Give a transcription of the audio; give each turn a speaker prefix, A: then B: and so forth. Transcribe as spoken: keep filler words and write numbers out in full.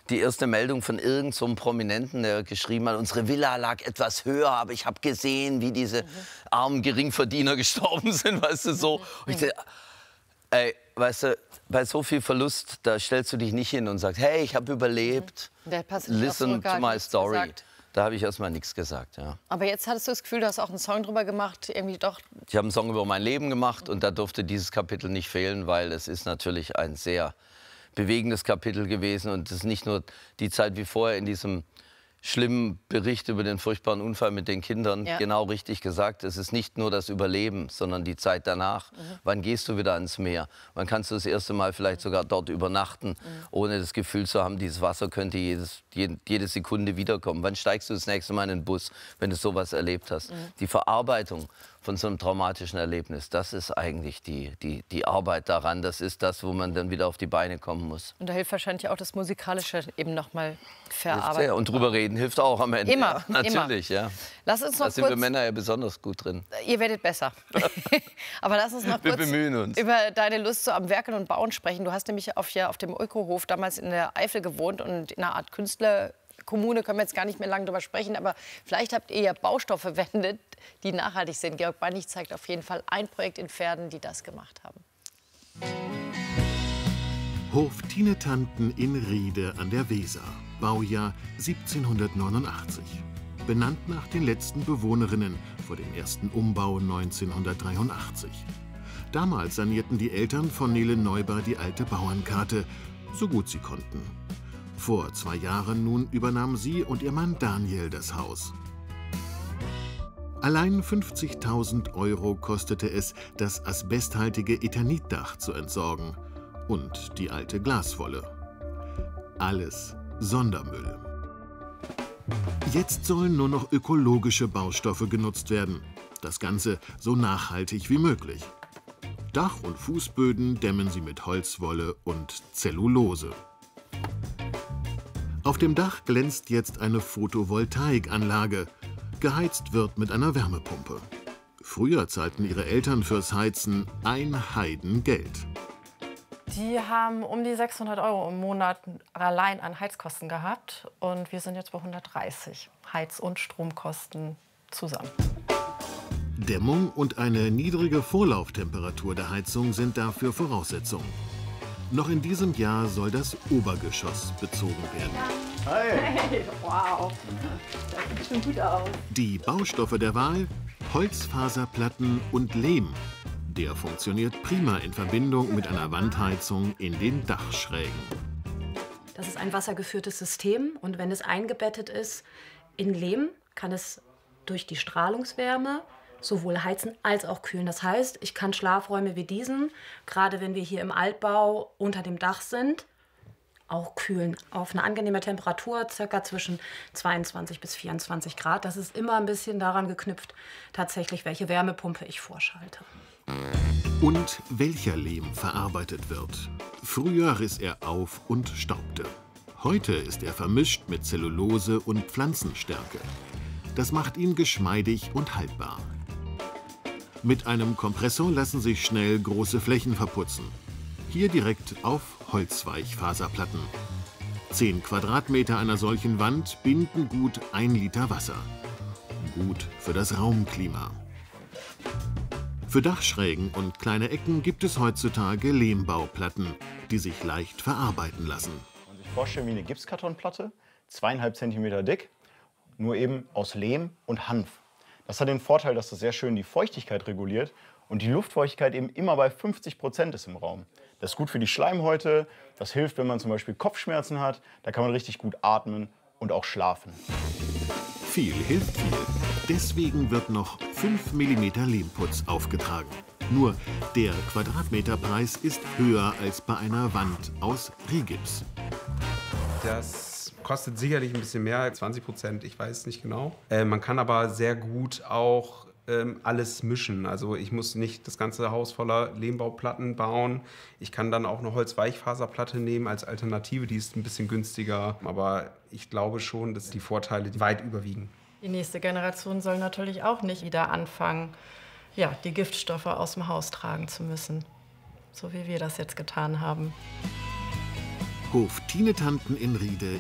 A: die erste Meldung von irgend so einem Prominenten, der geschrieben hat, unsere Villa lag etwas höher, aber ich habe gesehen, wie diese mhm. armen Geringverdiener gestorben sind, weißt du, so. Und ich dachte, ey, weißt du, bei so viel Verlust, da stellst du dich nicht hin und sagst, hey, ich habe überlebt,
B: mhm.
A: listen to my story. Gesagt. Da habe ich erstmal nichts gesagt, ja.
B: Aber jetzt hattest du das Gefühl, du hast auch einen Song drüber gemacht, irgendwie doch...
A: Ich habe einen Song über mein Leben gemacht und da durfte dieses Kapitel nicht fehlen, weil es ist natürlich ein sehr bewegendes Kapitel gewesen und es ist nicht nur die Zeit wie vorher in diesem schlimmen Bericht über den furchtbaren Unfall mit den Kindern, ja. genau richtig gesagt. Es ist nicht nur das Überleben, sondern die Zeit danach. Mhm. Wann gehst du wieder ans Meer? Wann kannst du das erste Mal vielleicht sogar dort übernachten, mhm. ohne das Gefühl zu haben, dieses Wasser könnte jedes, jede, jede Sekunde wiederkommen? Wann steigst du das nächste Mal in den Bus, wenn du sowas erlebt hast? Mhm. Die Verarbeitung von so einem traumatischen Erlebnis, das ist eigentlich die, die, die Arbeit daran. Das ist das, wo man dann wieder auf die Beine kommen muss.
B: Und da hilft wahrscheinlich auch das Musikalische eben noch mal verarbeiten.
A: Und drüber reden hilft auch am Ende.
B: Immer,
A: ja, natürlich,
B: immer.
A: ja.
B: Lass uns noch
A: da sind
B: kurz,
A: wir Männer ja besonders gut drin.
B: Ihr werdet besser. Aber lass uns noch
A: wir
B: kurz
A: bemühen uns.
B: über deine Lust so am Werkeln und Bauen sprechen. Du hast nämlich auf, hier auf dem Ökohof damals in der Eifel gewohnt und in einer Art Künstlerkommune, können wir jetzt gar nicht mehr lange drüber sprechen, aber vielleicht habt ihr ja Baustoffe verwendet, die nachhaltig sind. Georg Bannig zeigt auf jeden Fall ein Projekt in Pferden, die das gemacht haben.
C: Hof Tinetanten in Riede an der Weser. Baujahr siebzehnhundertneunundachtzig. Benannt nach den letzten Bewohnerinnen vor dem ersten Umbau neunzehnhundertdreiundachtzig. Damals sanierten die Eltern von Nele Neuber die alte Bauernkarte, so gut sie konnten. Vor zwei Jahren nun übernahmen sie und ihr Mann Daniel das Haus. Allein fünfzigtausend Euro kostete es, das asbesthaltige Eternitdach zu entsorgen und die alte Glaswolle. Alles Sondermüll. Jetzt sollen nur noch ökologische Baustoffe genutzt werden. Das Ganze so nachhaltig wie möglich. Dach- und Fußböden dämmen sie mit Holzwolle und Zellulose. Auf dem Dach glänzt jetzt eine Photovoltaikanlage. Geheizt wird mit einer Wärmepumpe. Früher zahlten ihre Eltern fürs Heizen ein Heidengeld.
D: Die haben um die sechshundert Euro im Monat allein an Heizkosten gehabt. Und wir sind jetzt bei hundertdreißig Heiz- und Stromkosten zusammen.
C: Dämmung und eine niedrige Vorlauftemperatur der Heizung sind dafür Voraussetzungen. Noch in diesem Jahr soll das Obergeschoss bezogen werden.
D: Hi. Hey, wow, das sieht schon gut aus.
C: Die Baustoffe der Wahl: Holzfaserplatten und Lehm. Der funktioniert prima in Verbindung mit einer Wandheizung in den Dachschrägen.
E: Das ist ein wassergeführtes System und wenn es eingebettet ist in Lehm, kann es durch die Strahlungswärme sowohl heizen als auch kühlen. Das heißt, ich kann Schlafräume wie diesen, gerade wenn wir hier im Altbau unter dem Dach sind, auch kühlen. Auf eine angenehme Temperatur, circa zwischen zweiundzwanzig bis vierundzwanzig Grad. Das ist immer ein bisschen daran geknüpft, tatsächlich, welche Wärmepumpe ich vorschalte.
C: Und welcher Lehm verarbeitet wird. Früher riss er auf und staubte. Heute ist er vermischt mit Zellulose und Pflanzenstärke. Das macht ihn geschmeidig und haltbar. Mit einem Kompressor lassen sich schnell große Flächen verputzen. Hier direkt auf Holzweichfaserplatten. Zehn Quadratmeter einer solchen Wand binden gut ein Liter Wasser. Gut für das Raumklima. Für Dachschrägen und kleine Ecken gibt es heutzutage Lehmbauplatten, die sich leicht verarbeiten lassen.
F: Man kann sich vorstellen wie eine Gipskartonplatte, zweieinhalb Zentimeter dick, nur eben aus Lehm und Hanf. Das hat den Vorteil, dass das sehr schön die Feuchtigkeit reguliert und die Luftfeuchtigkeit eben immer bei fünfzig Prozent ist im Raum. Das ist gut für die Schleimhäute, das hilft, wenn man zum Beispiel Kopfschmerzen hat, da kann man richtig gut atmen und auch schlafen.
C: Viel hilft viel. Deswegen wird noch fünf Millimeter Lehmputz aufgetragen. Nur der Quadratmeterpreis ist höher als bei einer Wand aus Rigips.
G: Das kostet sicherlich ein bisschen mehr, zwanzig Prozent, ich weiß nicht genau. Äh, man kann aber sehr gut auch ähm, alles mischen. Also ich muss nicht das ganze Haus voller Lehmbauplatten bauen. Ich kann dann auch eine Holzweichfaserplatte nehmen als Alternative, die ist ein bisschen günstiger. Aber ich glaube schon, dass die Vorteile weit überwiegen.
D: Die nächste Generation soll natürlich auch nicht wieder anfangen, ja, die Giftstoffe aus dem Haus tragen zu müssen. So wie wir das jetzt getan haben.
C: Hof Tinetanten in Riede